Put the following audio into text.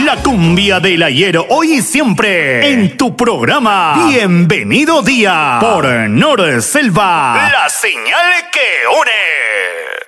La cumbia del ayer, hoy y siempre, en tu programa Bienvenido Día, por Nor Selva, la señal que une.